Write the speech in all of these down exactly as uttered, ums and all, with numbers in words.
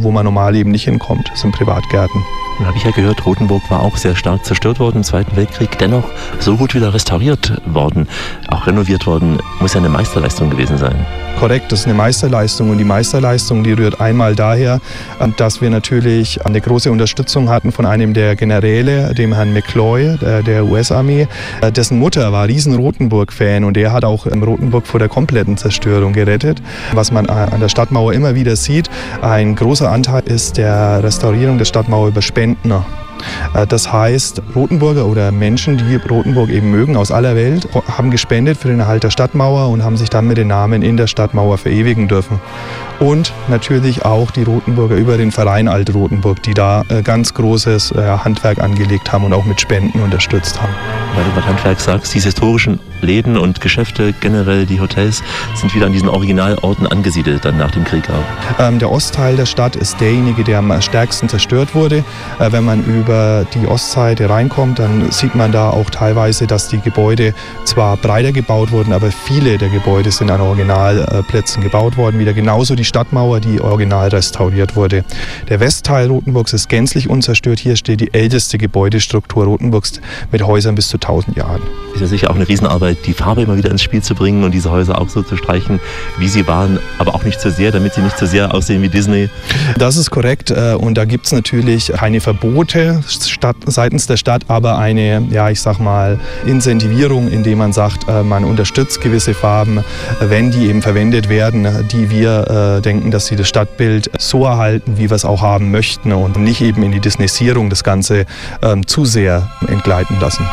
wo man normal eben nicht hinkommt. Das sind Privatgärten. Dann habe ich ja gehört, Rothenburg war auch sehr stark zerstört worden im Zweiten Weltkrieg, dennoch so gut wieder restauriert worden, auch renoviert worden. Muss ja eine Meisterleistung gewesen sein. Korrekt, das ist eine Meisterleistung und die Meisterleistung, die rührt einmal daher, dass wir natürlich eine große Unterstützung hatten von einem der Generäle, dem Herrn McCloy, der, der U S-Armee. Dessen Mutter war riesen Rothenburg-Fan und der hat auch Rothenburg vor der kompletten Zerstörung gerettet. Was man an der Stadtmauer immer wieder sieht, ein großer Anteil ist der Restaurierung der Stadtmauer über Spendner. Das heißt, Rothenburger oder Menschen, die Rothenburg eben mögen aus aller Welt, haben gespendet für den Erhalt der Stadtmauer und haben sich dann mit den Namen in der Stadtmauer verewigen dürfen. Und natürlich auch die Rothenburger über den Verein Alte Rothenburg, die da ganz großes Handwerk angelegt haben und auch mit Spenden unterstützt haben. Weil du gerade Handwerk sagst, diese historischen Läden und Geschäfte, generell die Hotels, sind wieder an diesen Originalorten angesiedelt, dann nach dem Krieg auch. Ähm, der Ostteil der Stadt ist derjenige, der am stärksten zerstört wurde. Äh, wenn man über die Ostseite reinkommt, dann sieht man da auch teilweise, dass die Gebäude zwar breiter gebaut wurden, aber viele der Gebäude sind an Originalplätzen gebaut worden. Wieder genauso die Stadtmauer, die original restauriert wurde. Der Westteil Rothenburgs ist gänzlich unzerstört. Hier steht die älteste Gebäudestruktur Rothenburgs mit Häusern bis zu tausend Jahren. Ist ja sicher auch eine Riesenarbeit, die Farbe immer wieder ins Spiel zu bringen und diese Häuser auch so zu streichen, wie sie waren, aber auch nicht zu sehr, damit sie nicht zu sehr aussehen wie Disney. Das ist korrekt und da gibt es natürlich keine Verbote Stadt, seitens der Stadt, aber eine, ja ich sag mal, Incentivierung, indem man sagt, man unterstützt gewisse Farben, wenn die eben verwendet werden, die wir denken, dass sie das Stadtbild so erhalten, wie wir es auch haben möchten und nicht eben in die Disneysierung das Ganze ähm, zu sehr entgleiten lassen.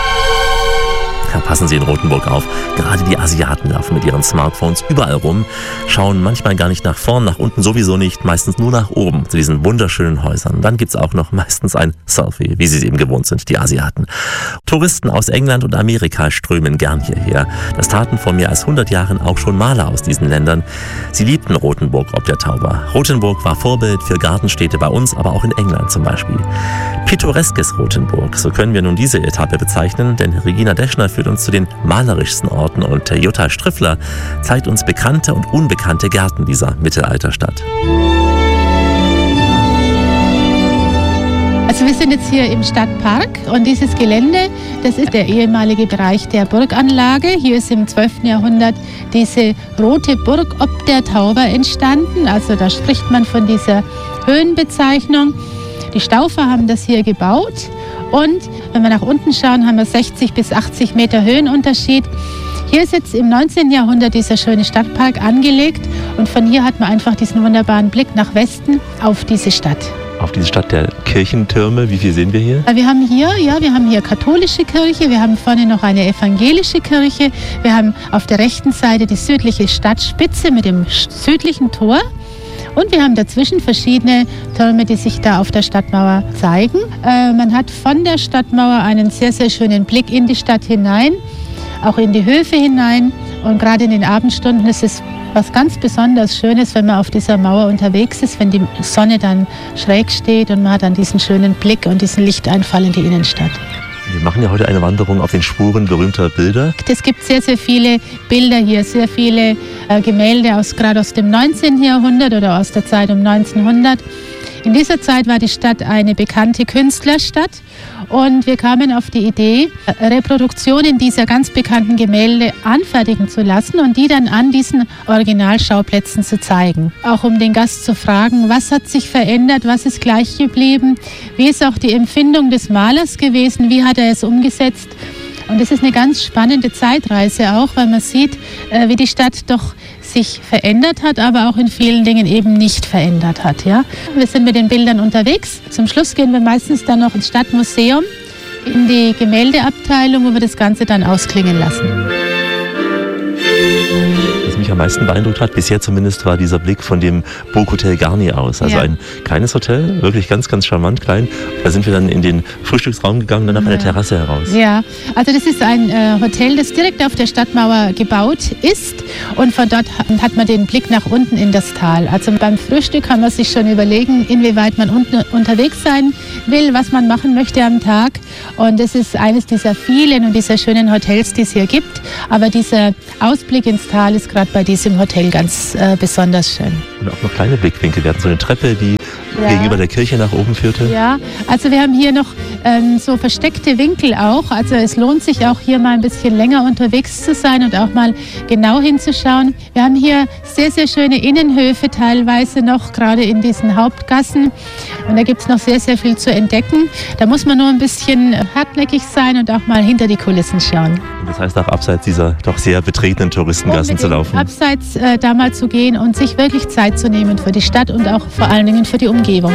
Ja, passen Sie in Rothenburg auf. Gerade die Asiaten laufen mit ihren Smartphones überall rum, schauen manchmal gar nicht nach vorn, nach unten sowieso nicht, meistens nur nach oben zu diesen wunderschönen Häusern. Dann gibt es auch noch meistens ein Selfie, wie sie es eben gewohnt sind, die Asiaten. Touristen aus England und Amerika strömen gern hierher. Das taten vor mehr als hundert Jahren auch schon Maler aus diesen Ländern. Sie liebten Rothenburg ob der Tauber. Rothenburg war Vorbild für Gartenstädte bei uns, aber auch in England zum Beispiel. Pittoreskes Rothenburg, so können wir nun diese Etappe bezeichnen, denn Regina Deschner führt uns zu den malerischsten Orten und Jutta Striffler zeigt uns bekannte und unbekannte Gärten dieser Mittelalterstadt. Also wir sind jetzt hier im Stadtpark und dieses Gelände, das ist der ehemalige Bereich der Burganlage. Hier ist im zwölften Jahrhundert diese rote Burg ob der Tauber entstanden. Also da spricht man von dieser Höhenbezeichnung. Die Staufer haben das hier gebaut. Und wenn wir nach unten schauen, haben wir sechzig bis achtzig Meter Höhenunterschied. Hier ist jetzt im neunzehnten Jahrhundert dieser schöne Stadtpark angelegt und von hier hat man einfach diesen wunderbaren Blick nach Westen auf diese Stadt. Auf diese Stadt der Kirchentürme, wie viel sehen wir hier? Wir haben hier, ja, wir haben hier katholische Kirche, wir haben vorne noch eine evangelische Kirche, wir haben auf der rechten Seite die südliche Stadtspitze mit dem südlichen Tor. Und wir haben dazwischen verschiedene Türme, die sich da auf der Stadtmauer zeigen. Äh, man hat von der Stadtmauer einen sehr, sehr schönen Blick in die Stadt hinein, auch in die Höfe hinein. Und gerade in den Abendstunden ist es was ganz besonders Schönes, wenn man auf dieser Mauer unterwegs ist, wenn die Sonne dann schräg steht und man hat dann diesen schönen Blick und diesen Lichteinfall in die Innenstadt. Wir machen ja heute eine Wanderung auf den Spuren berühmter Bilder. Es gibt sehr, sehr viele Bilder hier, sehr viele äh, Gemälde, aus, gerade aus dem neunzehnten Jahrhundert oder aus der Zeit um neunzehnhundert. In dieser Zeit war die Stadt eine bekannte Künstlerstadt und wir kamen auf die Idee, Reproduktionen dieser ganz bekannten Gemälde anfertigen zu lassen und die dann an diesen Originalschauplätzen zu zeigen. Auch um den Gast zu fragen, was hat sich verändert, was ist gleich geblieben, wie ist auch die Empfindung des Malers gewesen, wie hat er es umgesetzt. Und es ist eine ganz spannende Zeitreise auch, weil man sieht, wie die Stadt doch sich verändert hat, aber auch in vielen Dingen eben nicht verändert hat. Ja? Wir sind mit den Bildern unterwegs. Zum Schluss gehen wir meistens dann noch ins Stadtmuseum, in die Gemäldeabteilung, wo wir das Ganze dann ausklingen lassen. Was mich am meisten beeindruckt hat, bisher zumindest, war dieser Blick von dem Burghotel Garni aus. Also ja. Ein kleines Hotel, wirklich ganz, ganz charmant klein. Da sind wir dann in den Frühstücksraum gegangen, dann auf ja. eine Terrasse heraus. Ja, also das ist ein äh, Hotel, das direkt auf der Stadtmauer gebaut ist und von dort hat man den Blick nach unten in das Tal. Also beim Frühstück kann man sich schon überlegen, inwieweit man unten unterwegs sein will, was man machen möchte am Tag. Und das ist eines dieser vielen und dieser schönen Hotels, die es hier gibt. Aber dieser Ausblick ins Tal ist gerade bei bei diesem Hotel ganz äh, besonders schön. Und auch noch kleine Blickwinkel. Wir hatten so eine Treppe, die ja. gegenüber der Kirche nach oben führte. Ja, also wir haben hier noch ähm, so versteckte Winkel auch. Also es lohnt sich auch hier mal ein bisschen länger unterwegs zu sein und auch mal genau hinzuschauen. Wir haben hier sehr, sehr schöne Innenhöfe teilweise noch, gerade in diesen Hauptgassen. Und da gibt es noch sehr, sehr viel zu entdecken. Da muss man nur ein bisschen hartnäckig sein und auch mal hinter die Kulissen schauen. Das heißt auch abseits dieser doch sehr betretenen Touristengassen Unbedingt zu laufen. Abseits äh, da mal zu gehen und sich wirklich Zeit zu nehmen für die Stadt und auch vor allen Dingen für die Umgebung.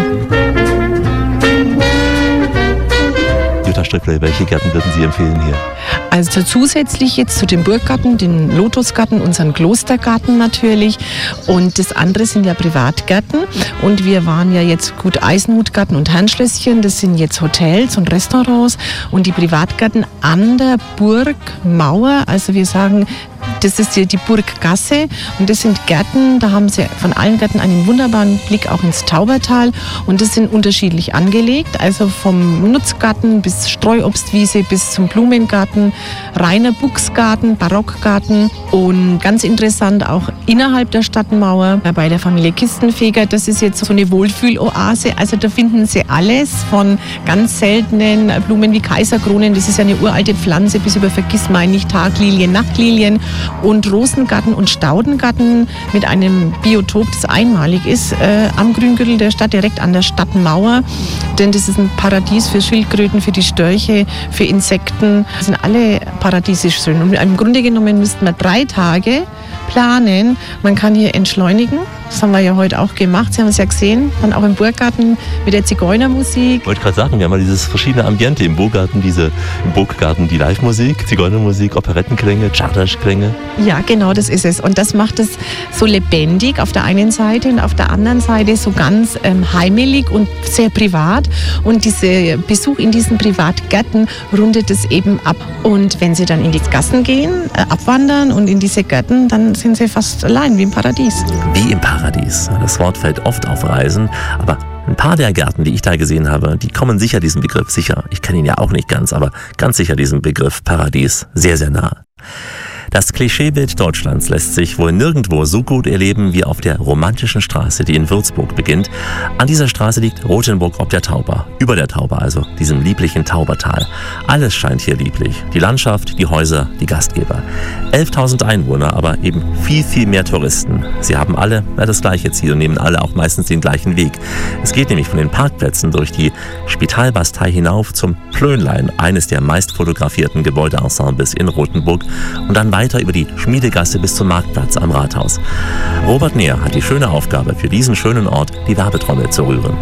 Jutta Strickler, welche Gärten würden Sie empfehlen hier? Also zusätzlich jetzt zu dem Burggarten, den Lotusgarten, unseren Klostergarten natürlich. Und das andere sind ja Privatgärten. Und wir waren ja jetzt gut Eisenhutgarten und Herrenschlösschen. Das sind jetzt Hotels und Restaurants. Und die Privatgärten an der Burgmauer, also wir sagen, das ist die, die Burggasse und das sind Gärten, da haben sie von allen Gärten einen wunderbaren Blick auch ins Taubertal und das sind unterschiedlich angelegt, also vom Nutzgarten bis Streuobstwiese bis zum Blumengarten, reiner Buchsgarten, Barockgarten und ganz interessant auch innerhalb der Stadtmauer bei der Familie Kistenfeger, das ist jetzt so eine Wohlfühloase, also da finden sie alles von ganz seltenen Blumen wie Kaiserkronen, das ist ja eine uralte Pflanze, bis über Vergissmeinnicht, Taglilien, Nachtlilien und Rosengarten und Staudengarten mit einem Biotop, das einmalig ist, äh, am Grüngürtel der Stadt, direkt an der Stadtmauer. Denn das ist ein Paradies für Schildkröten, für die Störche, für Insekten. Das sind alle paradiesisch schön. Und im Grunde genommen müssten wir drei Tage planen. Man kann hier entschleunigen. Das haben wir ja heute auch gemacht. Sie haben es ja gesehen. Dann auch im Burggarten mit der Zigeunermusik. Ich wollte gerade sagen, wir haben mal dieses verschiedene Ambiente im Burggarten, diese, im Burggarten die Live-Musik, Zigeunermusik, Operettenklänge, Czardas-Klänge. Ja, genau, das ist es. Und das macht es so lebendig auf der einen Seite und auf der anderen Seite so ganz ähm, heimelig und sehr privat. Und dieser Besuch in diesen Privatgärten rundet es eben ab. Und wenn Sie dann in die Gassen gehen, äh, abwandern und in diese Gärten, dann sind Sie fast allein wie im Paradies. Wie im Paradies. Das Wort fällt oft auf Reisen, aber ein paar der Gärten, die ich da gesehen habe, die kommen sicher diesem Begriff sicher. Ich kenne ihn ja auch nicht ganz, aber ganz sicher diesem Begriff Paradies sehr, sehr nahe. Das Klischeebild Deutschlands lässt sich wohl nirgendwo so gut erleben wie auf der romantischen Straße, die in Würzburg beginnt. An dieser Straße liegt Rothenburg ob der Tauber, über der Tauber also, diesem lieblichen Taubertal. Alles scheint hier lieblich, die Landschaft, die Häuser, die Gastgeber. elftausend Einwohner, aber eben viel, viel mehr Touristen. Sie haben alle ja, das gleiche Ziel und nehmen alle auch meistens den gleichen Weg. Es geht nämlich von den Parkplätzen durch die Spitalbastei hinauf zum Plönlein, eines der meist fotografierten Gebäudeensembles in Rothenburg, und dann weiter über die Schmiedegasse bis zum Marktplatz am Rathaus. Robert Neher hat die schöne Aufgabe, für diesen schönen Ort die Werbetrommel zu rühren.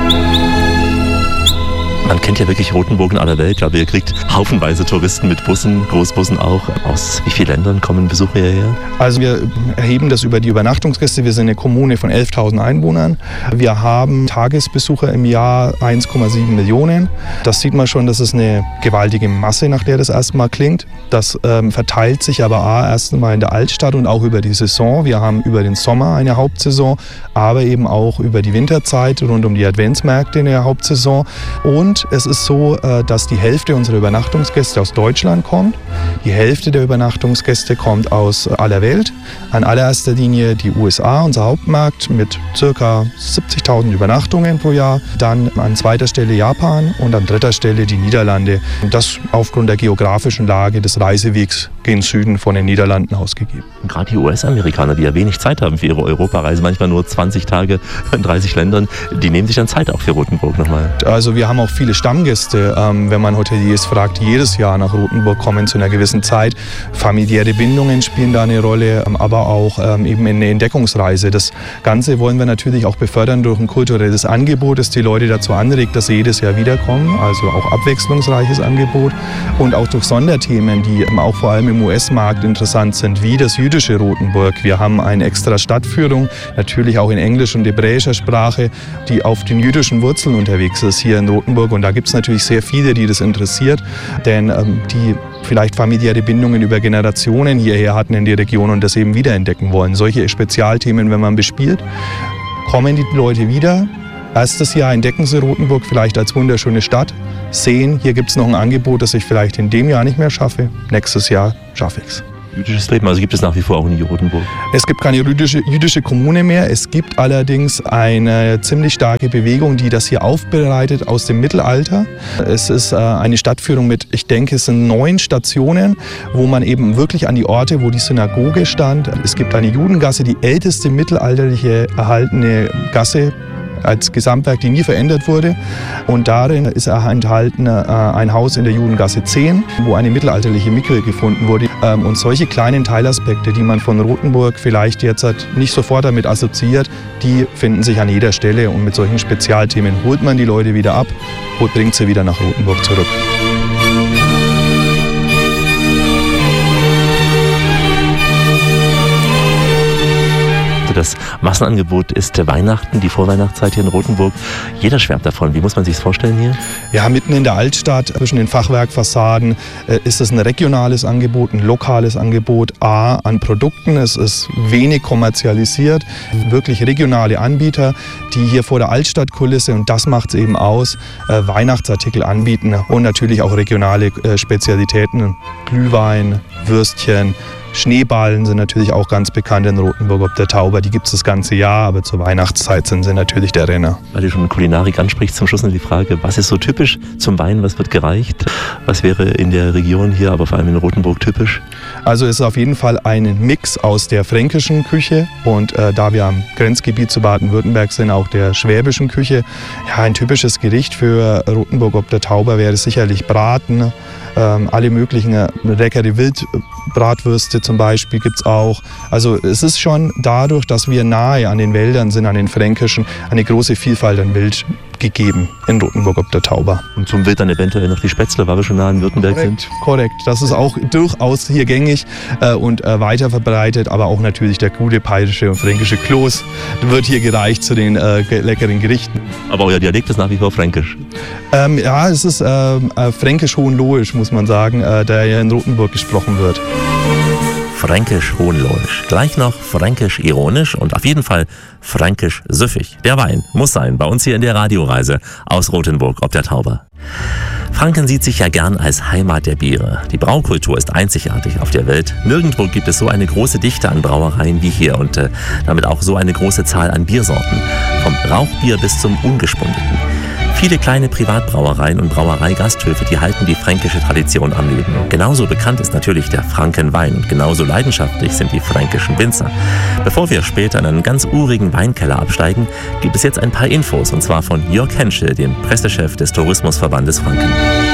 Man kennt ja wirklich Rothenburg in aller Welt. Ich glaube, ihr kriegt haufenweise Touristen mit Bussen, Großbussen auch. Aus wie vielen Ländern kommen Besucher hierher? Also wir erheben das über die Übernachtungsgäste. Wir sind eine Kommune von elftausend Einwohnern. Wir haben Tagesbesucher im Jahr eins Komma sieben Millionen. Das sieht man schon, das ist eine gewaltige Masse, nach der das erstmal klingt. Das ähm, verteilt sich aber A, erst einmal in der Altstadt und auch über die Saison. Wir haben über den Sommer eine Hauptsaison, aber eben auch über die Winterzeit rund um die Adventsmärkte eine Hauptsaison. Und es ist so, dass die Hälfte unserer Übernachtungsgäste aus Deutschland kommt. Die Hälfte der Übernachtungsgäste kommt aus aller Welt. An allererster Linie die U S A, unser Hauptmarkt, mit ca. siebzigtausend Übernachtungen pro Jahr. Dann an zweiter Stelle Japan und an dritter Stelle die Niederlande. Und das aufgrund der geografischen Lage des Reisewegs gen Süden von den Niederlanden ausgegeben. Und gerade die U S-Amerikaner, die ja wenig Zeit haben für ihre Europareise, manchmal nur zwanzig Tage in dreißig Ländern, die nehmen sich dann Zeit auch für Rothenburg nochmal. Also wir haben auch viele Stammgäste, ähm, wenn man Hoteliers fragt, die jedes Jahr nach Rothenburg kommen zu einer gewissen Zeit. Familiäre Bindungen spielen da eine Rolle, ähm, aber auch ähm, eben eine Entdeckungsreise. Das Ganze wollen wir natürlich auch befördern durch ein kulturelles Angebot, das die Leute dazu anregt, dass sie jedes Jahr wiederkommen. Also auch abwechslungsreiches Angebot und auch durch Sonderthemen, die ähm, auch vor allem im U S-Markt interessant sind, wie das jüdische Rothenburg. Wir haben eine extra Stadtführung, natürlich auch in Englisch und hebräischer Sprache, die auf den jüdischen Wurzeln unterwegs ist hier in Rothenburg. Und da gibt es natürlich sehr viele, die das interessiert, denn ähm, die vielleicht familiäre Bindungen über Generationen hierher hatten in die Region und das eben wiederentdecken wollen. Solche Spezialthemen, wenn man bespielt, kommen die Leute wieder. Erstes Jahr entdecken sie Rothenburg vielleicht als wunderschöne Stadt, sehen, hier gibt es noch ein Angebot, das ich vielleicht in dem Jahr nicht mehr schaffe. Nächstes Jahr schaffe ich es. Jüdisches Leben, also gibt es nach wie vor auch in Rothenburg? Es gibt keine jüdische, jüdische Kommune mehr. Es gibt allerdings eine ziemlich starke Bewegung, die das hier aufbereitet aus dem Mittelalter. Es ist äh, eine Stadtführung mit, ich denke, es sind neun Stationen, wo man eben wirklich an die Orte, wo die Synagoge stand. Es gibt eine Judengasse, die älteste mittelalterliche erhaltene Gasse als Gesamtwerk, die nie verändert wurde. Und darin ist enthalten äh, ein Haus in der Judengasse zehn, wo eine mittelalterliche Mikwe gefunden wurde. Ähm, und solche kleinen Teilaspekte, die man von Rothenburg vielleicht jetzt nicht sofort damit assoziiert, die finden sich an jeder Stelle. Und mit solchen Spezialthemen holt man die Leute wieder ab und bringt sie wieder nach Rothenburg zurück. Das Massenangebot ist Weihnachten, die Vorweihnachtszeit hier in Rothenburg. Jeder schwärmt davon. Wie muss man sich das vorstellen hier? Ja, mitten in der Altstadt, zwischen den Fachwerkfassaden, äh, ist es ein regionales Angebot, ein lokales Angebot. A, an Produkten. Es ist wenig kommerzialisiert. Wirklich regionale Anbieter, die hier vor der Altstadtkulisse, und das macht es eben aus, äh, Weihnachtsartikel anbieten. Und natürlich auch regionale äh, Spezialitäten. Glühwein, Würstchen, Schneeballen sind natürlich auch ganz bekannt in Rothenburg ob der Tauber. Die gibt es das ganze Jahr, aber zur Weihnachtszeit sind sie natürlich der Renner. Weil du schon Kulinarik ansprichst, zum Schluss noch die Frage, was ist so typisch zum Wein, was wird gereicht? Was wäre in der Region hier, aber vor allem in Rothenburg typisch? Also es ist auf jeden Fall ein Mix aus der fränkischen Küche und äh, da wir am Grenzgebiet zu Baden-Württemberg sind, auch der schwäbischen Küche. Ja, ein typisches Gericht für Rothenburg ob der Tauber wäre sicherlich Braten. Ähm, alle möglichen äh, leckere Wildbratwürste zum Beispiel gibt es auch. Also es ist schon dadurch, dass wir nahe an den Wäldern sind, an den fränkischen, eine große Vielfalt an Wild gegeben in Rothenburg ob der Tauber. Und zum Wild dann eventuell noch die Spätzle, weil wir schon nah in Württemberg korrekt, sind? Korrekt, das ist auch durchaus hier gängig äh, und äh, weiter verbreitet, aber auch natürlich der gute bayerische und fränkische Kloß wird hier gereicht zu den äh, leckeren Gerichten. Aber euer Dialekt ist nach wie vor fränkisch? Ähm, ja, es ist äh, äh, fränkisch-hohenlohisch, muss man sagen, äh, der hier in Rothenburg gesprochen wird. Fränkisch-hohenlohisch. Gleich noch fränkisch-ironisch und auf jeden Fall fränkisch-süffig. Der Wein muss sein, bei uns hier in der Radioreise aus Rothenburg ob der Tauber. Franken sieht sich ja gern als Heimat der Biere. Die Braukultur ist einzigartig auf der Welt. Nirgendwo gibt es so eine große Dichte an Brauereien wie hier und äh, damit auch so eine große Zahl an Biersorten. Vom Rauchbier bis zum Ungespundeten. Viele kleine Privatbrauereien und Brauereigasthöfe, die halten die fränkische Tradition am Leben. Genauso bekannt ist natürlich der Frankenwein und genauso leidenschaftlich sind die fränkischen Winzer. Bevor wir später in einen ganz urigen Weinkeller absteigen, gibt es jetzt ein paar Infos, und zwar von Jörg Henschel, dem Pressechef des Tourismusverbandes Franken.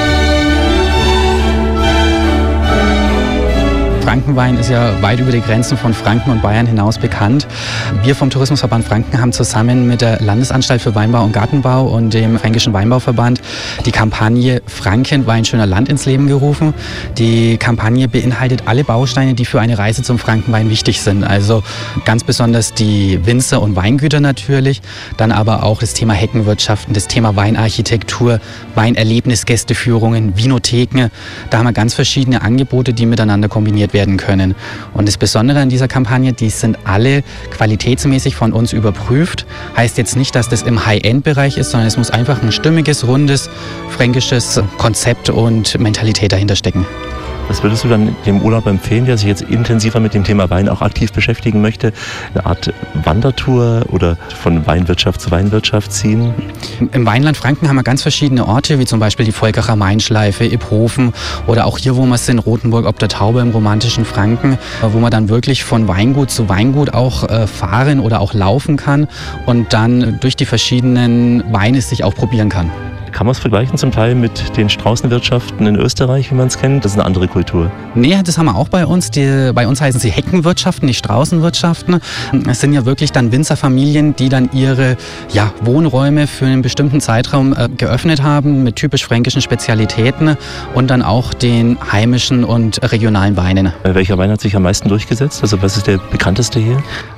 Frankenwein ist ja weit über die Grenzen von Franken und Bayern hinaus bekannt. Wir vom Tourismusverband Franken haben zusammen mit der Landesanstalt für Weinbau und Gartenbau und dem Fränkischen Weinbauverband die Kampagne Franken, Wein, schöner Land ins Leben gerufen. Die Kampagne beinhaltet alle Bausteine, die für eine Reise zum Frankenwein wichtig sind. Also ganz besonders die Winzer und Weingüter natürlich, dann aber auch das Thema Heckenwirtschaften, das Thema Weinarchitektur, Weinerlebnis, Gästeführungen, Vinotheken. Da haben wir ganz verschiedene Angebote, die miteinander kombiniert werden können. Und das Besondere an dieser Kampagne, die sind alle qualitätsmäßig von uns überprüft. Heißt jetzt nicht, dass das im High-End-Bereich ist, sondern es muss einfach ein stimmiges, rundes, fränkisches Konzept und Mentalität dahinter stecken. Was würdest du dann dem Urlaub empfehlen, der sich jetzt intensiver mit dem Thema Wein auch aktiv beschäftigen möchte? Eine Art Wandertour oder von Weinwirtschaft zu Weinwirtschaft ziehen? Im Weinland Franken haben wir ganz verschiedene Orte, wie zum Beispiel die Volkacher Mainschleife, Iphofen oder auch hier, wo wir sind, Rothenburg ob der Tauber im romantischen Franken, wo man dann wirklich von Weingut zu Weingut auch äh, fahren oder auch laufen kann und dann durch die verschiedenen Weine sich auch probieren kann. Kann man es vergleichen zum Teil mit den Straußenwirtschaften in Österreich, wie man es kennt? Das ist eine andere Kultur. Nee, das haben wir auch bei uns. Die, bei uns heißen sie Heckenwirtschaften, nicht Straußenwirtschaften. Es sind ja wirklich dann Winzerfamilien, die dann ihre ja, Wohnräume für einen bestimmten Zeitraum äh, geöffnet haben mit typisch fränkischen Spezialitäten und dann auch den heimischen und regionalen Weinen. Welcher Wein hat sich am meisten durchgesetzt? Also was ist der bekannteste hier?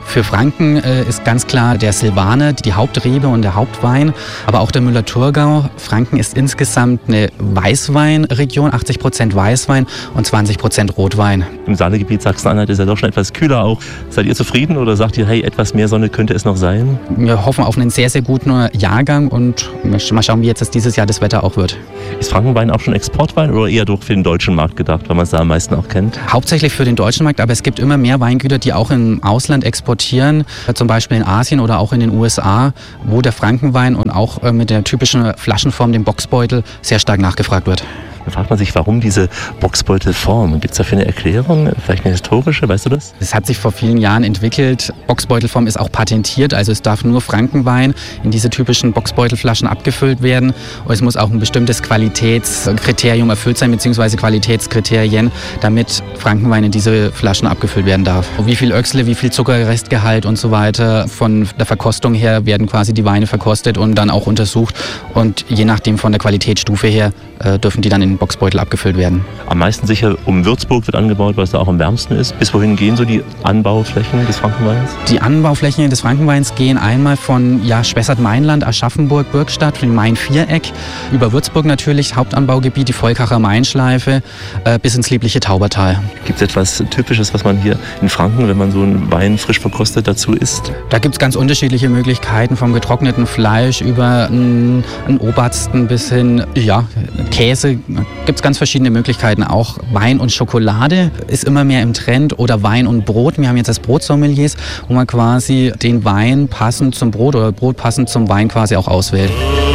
Für Franken äh, ist ganz klar der Silvaner, die Hauptrebe und der Hauptwein, aber auch der Müller-Thurgau. Franken ist insgesamt eine Weißweinregion, achtzig Prozent Weißwein und zwanzig Prozent Rotwein. Im Saalegebiet Sachsen-Anhalt ist ja doch schon etwas kühler auch. Seid ihr zufrieden oder sagt ihr, hey, etwas mehr Sonne könnte es noch sein? Wir hoffen auf einen sehr, sehr guten Jahrgang und mal schauen, wie jetzt dieses Jahr das Wetter auch wird. Ist Frankenwein auch schon Exportwein oder eher doch für den deutschen Markt gedacht, weil man es da am meisten auch kennt? Hauptsächlich für den deutschen Markt, aber es gibt immer mehr Weingüter, die auch im Ausland exportieren, zum Beispiel in Asien oder auch in den U S A, wo der Frankenwein und auch mit der typischen Flaschenform, dem Boxbeutel, sehr stark nachgefragt wird. Da fragt man sich, warum diese Boxbeutelform? Gibt es dafür eine Erklärung? Vielleicht eine historische, weißt du das? Es hat sich vor vielen Jahren entwickelt. Boxbeutelform ist auch patentiert, also es darf nur Frankenwein in diese typischen Boxbeutelflaschen abgefüllt werden. Und es muss auch ein bestimmtes Qualitätskriterium erfüllt sein, beziehungsweise Qualitätskriterien, damit Frankenwein in diese Flaschen abgefüllt werden darf. Wie viel Öchsle, wie viel Zuckerrestgehalt und so weiter, von der Verkostung her werden quasi die Weine verkostet und dann auch untersucht. Und je nachdem von der Qualitätsstufe her äh, dürfen die dann in Boxbeutel abgefüllt werden. Am meisten sicher um Würzburg wird angebaut, weil es da auch am wärmsten ist. Bis wohin gehen so die Anbauflächen des Frankenweins? Die Anbauflächen des Frankenweins gehen einmal von ja, Spessart-Mainland, Aschaffenburg, Bürgstadt, dem Main-Viereck, über Würzburg natürlich, Hauptanbaugebiet, die Volkacher Mainschleife, äh, bis ins liebliche Taubertal. Gibt es etwas Typisches, was man hier in Franken, wenn man so einen Wein frisch verkostet, dazu isst? Da gibt es ganz unterschiedliche Möglichkeiten, vom getrockneten Fleisch über einen, einen Obersten bis hin, ja, Käse. Gibt es ganz verschiedene Möglichkeiten. Auch Wein und Schokolade ist immer mehr im Trend oder Wein und Brot. Wir haben jetzt das Brotsommeliers, wo man quasi den Wein passend zum Brot oder Brot passend zum Wein quasi auch auswählt.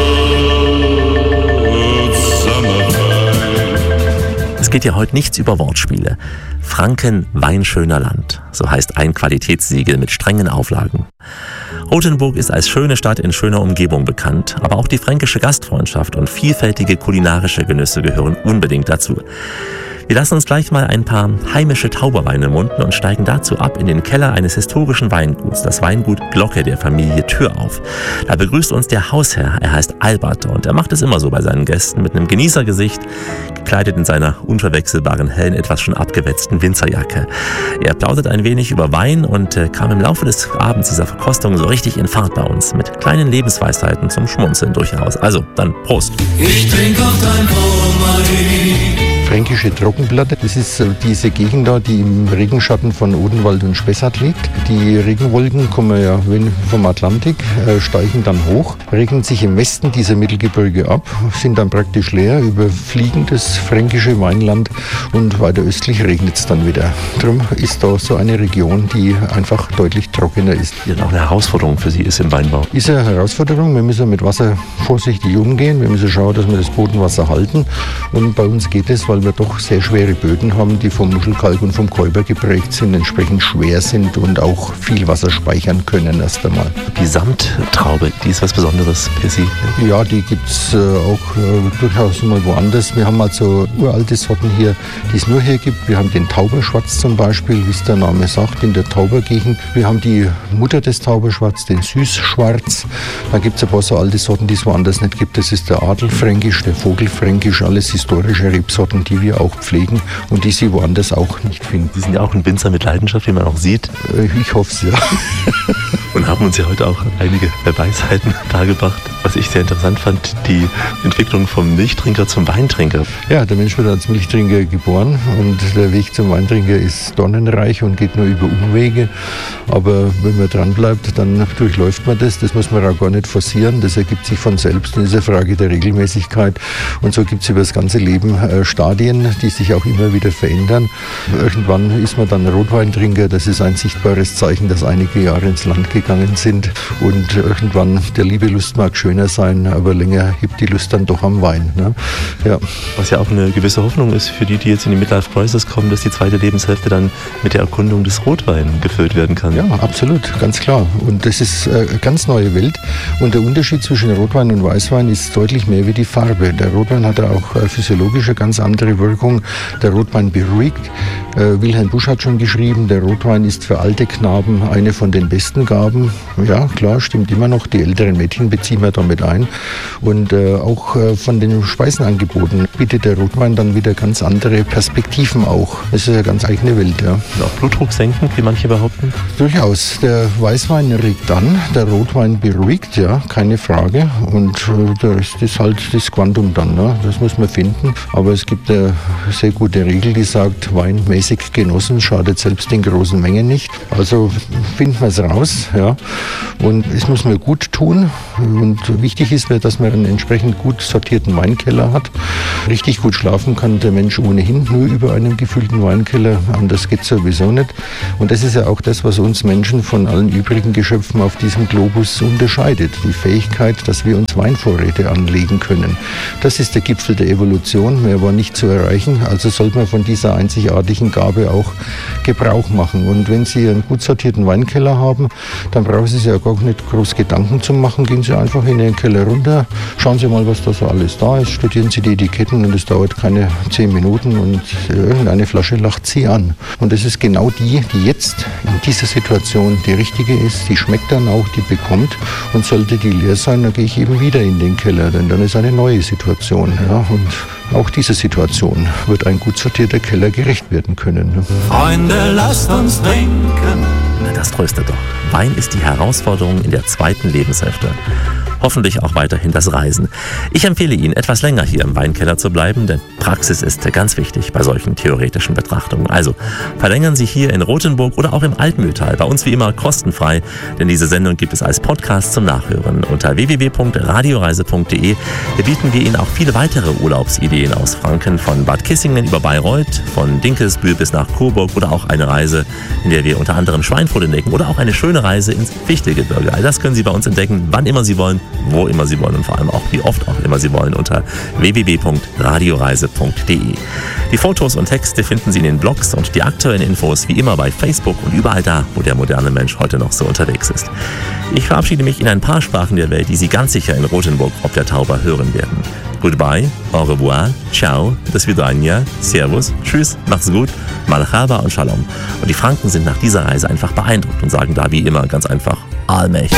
Es geht ja heute nichts über Wortspiele. Franken, weinschöner Land. So heißt ein Qualitätssiegel mit strengen Auflagen. Rothenburg ist als schöne Stadt in schöner Umgebung bekannt, aber auch die fränkische Gastfreundschaft und vielfältige kulinarische Genüsse gehören unbedingt dazu. Wir lassen uns gleich mal ein paar heimische Tauberweine munden und steigen dazu ab in den Keller eines historischen Weinguts, das Weingut Glocke der Familie Thürauf. Da begrüßt uns der Hausherr, er heißt Albert und er macht es immer so bei seinen Gästen mit einem Genießergesicht, gekleidet in seiner unverwechselbaren hellen, etwas schon abgewetzten Winzerjacke. Er plaudert ein wenig über Wein und äh, kam im Laufe des Abends dieser Verkostung so richtig in Fahrt bei uns, mit kleinen Lebensweisheiten zum Schmunzeln durchaus. Also, dann Prost! Ich trink auf dein Bromai. Fränkische Trockenplatte, das ist diese Gegend da, die im Regenschatten von Odenwald und Spessart liegt. Die Regenwolken kommen ja vom Atlantik, steigen dann hoch, regnen sich im Westen dieser Mittelgebirge ab, sind dann praktisch leer, überfliegen das fränkische Weinland und weiter östlich regnet es dann wieder. Darum ist da so eine Region, die einfach deutlich trockener ist. Die auch eine Herausforderung für Sie ist im Weinbau. Ist eine Herausforderung, wir müssen mit Wasser vorsichtig umgehen, wir müssen schauen, dass wir das Bodenwasser halten und bei uns geht es, weil wir doch sehr schwere Böden haben, die vom Muschelkalk und vom Käuber geprägt sind, entsprechend schwer sind und auch viel Wasser speichern können erst einmal. Die Samttraube, die ist was Besonderes für Sie? Ja, die gibt es äh, auch äh, durchaus mal woanders. Wir haben also uralte Sorten hier, die es nur hier gibt. Wir haben den Tauberschwarz zum Beispiel, wie es der Name sagt, in der Taubergegend. Wir haben die Mutter des Tauberschwarz, den Süßschwarz. Dann gibt es ein paar so alte Sorten, die es woanders nicht gibt. Das ist der Adelfränkisch, der Vogelfränkisch, alles historische Rebsorten, die wir auch pflegen und die Sie woanders auch nicht finden. Sie sind ja auch ein Winzer mit Leidenschaft, wie man auch sieht. Ich hoffe es, ja. Und haben uns ja heute auch einige Weisheiten dargebracht. Was ich sehr interessant fand, die Entwicklung vom Milchtrinker zum Weintrinker. Ja, der Mensch wird als Milchtrinker geboren und der Weg zum Weintrinker ist dornenreich und geht nur über Umwege. Aber wenn man dran bleibt, dann durchläuft man das. Das muss man auch gar nicht forcieren. Das ergibt sich von selbst in dieser Frage der Regelmäßigkeit. Und so gibt es über das ganze Leben äh, Stadien, die sich auch immer wieder verändern. Irgendwann ist man dann Rotweintrinker. Das ist ein sichtbares Zeichen, dass einige Jahre ins Land gegangen sind. Und irgendwann, der liebe Lust mag schöner sein, aber länger hebt die Lust dann doch am Wein. Ne? Ja. Was ja auch eine gewisse Hoffnung ist für die, die jetzt in die Midlife Crisis kommen, dass die zweite Lebenshälfte dann mit der Erkundung des Rotweins gefüllt werden kann. Ja, absolut, ganz klar. Und das ist eine ganz neue Welt. Und der Unterschied zwischen Rotwein und Weißwein ist deutlich mehr wie die Farbe. Der Rotwein hat ja auch physiologisch eine ganz andere Wirkung. Der Rotwein beruhigt. Äh, Wilhelm Busch hat schon geschrieben, der Rotwein ist für alte Knaben eine von den besten Gaben. Ja, klar, stimmt immer noch. Die älteren Mädchen beziehen wir da damit ein. Und äh, auch äh, von den Speisenangeboten bietet der Rotwein dann wieder ganz andere Perspektiven auch. Das ist eine ganz eigene Welt. Ja. Auch Blutdruck senkend, wie manche behaupten? Durchaus. Der Weißwein regt an, der Rotwein beruhigt, ja, keine Frage. Und äh, der Rest ist halt das Quantum dann. Ne? Das muss man finden. Aber es gibt eine sehr gute Regel, die sagt, Wein mäßig genossen schadet selbst in großen Mengen nicht. Also finden wir es raus. Ja. Und es muss man gut tun. Und wichtig ist, dass man einen entsprechend gut sortierten Weinkeller hat. Richtig gut schlafen kann der Mensch ohnehin nur über einen gefüllten Weinkeller. Anders geht es sowieso nicht. Und das ist ja auch das, was uns Menschen von allen übrigen Geschöpfen auf diesem Globus unterscheidet. Die Fähigkeit, dass wir uns Weinvorräte anlegen können. Das ist der Gipfel der Evolution. Mehr war nicht zu erreichen. Also sollte man von dieser einzigartigen Gabe auch Gebrauch machen. Und wenn Sie einen gut sortierten Weinkeller haben, dann brauchen Sie sich ja gar nicht groß Gedanken zu machen. Gehen Sie einfach in den Keller runter, schauen Sie mal, was da so alles da ist, studieren Sie die Etiketten und es dauert keine zehn Minuten und irgendeine Flasche lacht Sie an. Und das ist genau die, die jetzt in dieser Situation die richtige ist, die schmeckt dann auch, die bekommt. Und sollte die leer sein, dann gehe ich eben wieder in den Keller, denn dann ist eine neue Situation. Ja? Und auch dieser Situation wird ein gut sortierter Keller gerecht werden können. Freunde, lasst uns trinken. Das tröstet doch. Wein ist die Herausforderung in der zweiten Lebenshälfte. Hoffentlich auch weiterhin das Reisen. Ich empfehle Ihnen, etwas länger hier im Weinkeller zu bleiben, denn Praxis ist ganz wichtig bei solchen theoretischen Betrachtungen. Also verlängern Sie hier in Rothenburg oder auch im Altmühltal. Bei uns wie immer kostenfrei, denn diese Sendung gibt es als Podcast zum Nachhören. Unter w w w punkt radioreise punkt d e bieten wir Ihnen auch viele weitere Urlaubsideen aus Franken, von Bad Kissingen über Bayreuth, von Dinkelsbühl bis nach Coburg oder auch eine Reise, in der wir unter anderem Schweinfurt entdecken oder auch eine schöne Reise ins Fichtelgebirge. All das können Sie bei uns entdecken, wann immer Sie wollen, wo immer Sie wollen und vor allem auch wie oft auch immer Sie wollen unter w w w punkt radioreise punkt d e. Die Fotos und Texte finden Sie in den Blogs und die aktuellen Infos wie immer bei Facebook und überall da, wo der moderne Mensch heute noch so unterwegs ist. Ich verabschiede mich in ein paar Sprachen der Welt, die Sie ganz sicher in Rothenburg ob der Tauber hören werden. Goodbye, au revoir, ciao, do svidania, servus, tschüss, macht's gut, malchaba und shalom. Und die Franken sind nach dieser Reise einfach beeindruckt und sagen da wie immer ganz einfach allmächtig.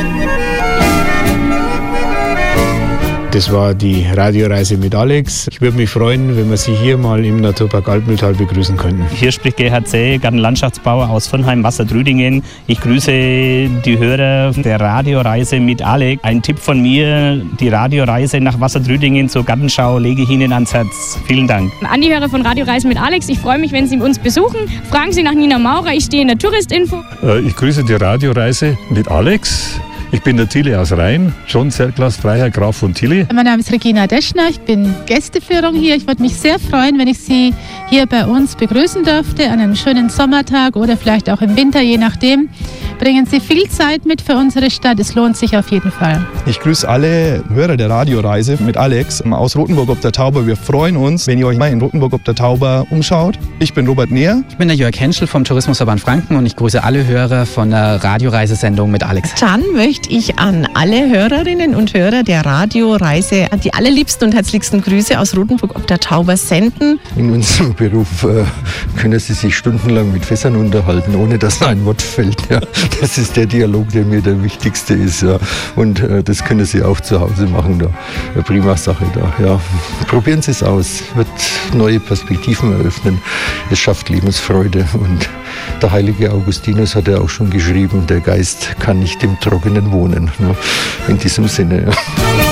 Das war die Radioreise mit Alex. Ich würde mich freuen, wenn wir Sie hier mal im Naturpark Altmühltal begrüßen könnten. Hier spricht Gerhard Zäh, Gartenlandschaftsbauer aus Vonheim, Wassertrüdingen. Ich grüße die Hörer der Radioreise mit Alex. Ein Tipp von mir, die Radioreise nach Wassertrüdingen zur Gartenschau lege ich Ihnen ans Herz. Vielen Dank. An die Hörer von Radioreise mit Alex, ich freue mich, wenn Sie uns besuchen. Fragen Sie nach Nina Maurer, ich stehe in der Touristinfo. Ich grüße die Radioreise mit Alex. Ich bin der Tilly aus Rhein, John Zerglas, Freiherr Graf von Tilly. Mein Name ist Regina Deschner, ich bin Gästeführung hier. Ich würde mich sehr freuen, wenn ich Sie hier bei uns begrüßen dürfte, an einem schönen Sommertag oder vielleicht auch im Winter, je nachdem. Bringen Sie viel Zeit mit für unsere Stadt, es lohnt sich auf jeden Fall. Ich grüße alle Hörer der Radioreise mit Alex aus Rothenburg ob der Tauber. Wir freuen uns, wenn ihr euch mal in Rothenburg ob der Tauber umschaut. Ich bin Robert Neher. Ich bin der Jörg Henschel vom Tourismusverband Franken und ich grüße alle Hörer von der Radioreisesendung mit Alex. Dann möchte ich an alle Hörerinnen und Hörer der Radioreise die allerliebsten und herzlichsten Grüße aus Rothenburg ob der Tauber senden. In unserem Beruf äh, können Sie sich stundenlang mit Fässern unterhalten, ohne dass ein Wort fällt. Ja. Das ist der Dialog, der mir der wichtigste ist. Ja. Und äh, das können Sie auch zu Hause machen. Da. Eine prima Sache da. Ja. Probieren Sie es aus. Wird neue Perspektiven eröffnen. Es schafft Lebensfreude. Und der heilige Augustinus hat ja auch schon geschrieben, der Geist kann nicht im Trockenen wohnen. Ja. In diesem Sinne. Ja.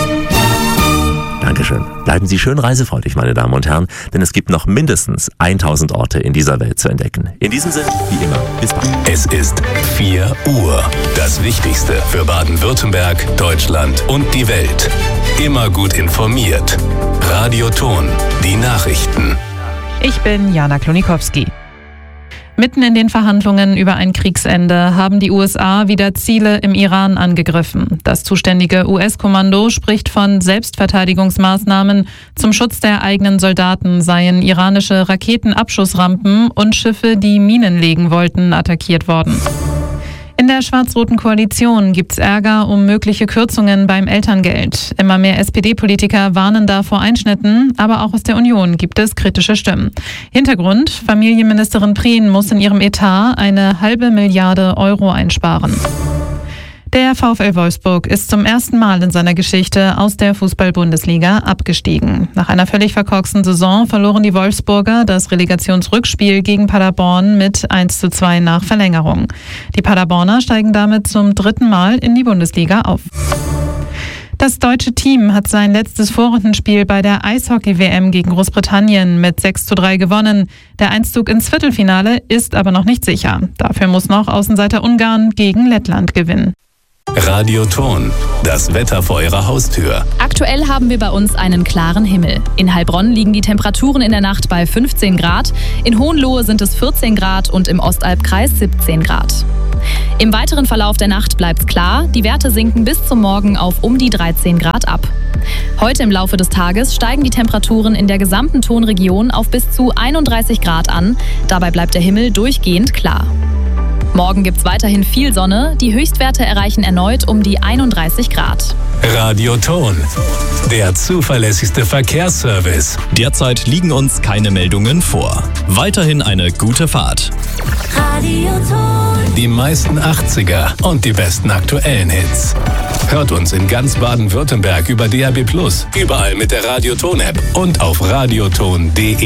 Dankeschön. Bleiben Sie schön reisefreudig, meine Damen und Herren, denn es gibt noch mindestens tausend Orte in dieser Welt zu entdecken. In diesem Sinne, wie immer, bis bald. Es ist vier Uhr. Das Wichtigste für Baden-Württemberg, Deutschland und die Welt. Immer gut informiert. Radio Ton, die Nachrichten. Ich bin Jana Klonikowski. Mitten in den Verhandlungen über ein Kriegsende haben die U S A wieder Ziele im Iran angegriffen. Das zuständige U S-Kommando spricht von Selbstverteidigungsmaßnahmen. Zum Schutz der eigenen Soldaten seien iranische Raketenabschussrampen und Schiffe, die Minen legen wollten, attackiert worden. In der schwarz-roten Koalition gibt's Ärger um mögliche Kürzungen beim Elterngeld. Immer mehr S P D-Politiker warnen da vor Einschnitten, aber auch aus der Union gibt es kritische Stimmen. Hintergrund: Familienministerin Prien muss in ihrem Etat eine halbe Milliarde Euro einsparen. Der VfL Wolfsburg ist zum ersten Mal in seiner Geschichte aus der Fußball-Bundesliga abgestiegen. Nach einer völlig verkorksten Saison verloren die Wolfsburger das Relegationsrückspiel gegen Paderborn mit eins zu zwei nach Verlängerung. Die Paderborner steigen damit zum dritten Mal in die Bundesliga auf. Das deutsche Team hat sein letztes Vorrundenspiel bei der Eishockey-W M gegen Großbritannien mit sechs zu drei gewonnen. Der Einzug ins Viertelfinale ist aber noch nicht sicher. Dafür muss noch Außenseiter Ungarn gegen Lettland gewinnen. Radio Ton, das Wetter vor Ihrer Haustür. Aktuell haben wir bei uns einen klaren Himmel. In Heilbronn liegen die Temperaturen in der Nacht bei fünfzehn Grad, in Hohenlohe sind es vierzehn Grad und im Ostalbkreis siebzehn Grad. Im weiteren Verlauf der Nacht bleibt's klar, die Werte sinken bis zum Morgen auf um die dreizehn Grad ab. Heute im Laufe des Tages steigen die Temperaturen in der gesamten Tonregion auf bis zu einunddreißig Grad an, dabei bleibt der Himmel durchgehend klar. Morgen gibt's weiterhin viel Sonne, die Höchstwerte erreichen erneut um die einunddreißig Grad. Radio Ton, der zuverlässigste Verkehrsservice. Derzeit liegen uns keine Meldungen vor. Weiterhin eine gute Fahrt. Radio Ton. Die meisten achtziger und die besten aktuellen Hits. Hört uns in ganz Baden-Württemberg über D A B plus, überall mit der Radio Ton App und auf radioton punkt de.